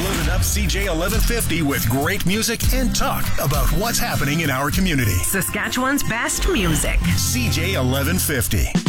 loaded up CJ 1150 with great music and talk about what's happening in our community. Saskatchewan's best music. CJ 1150.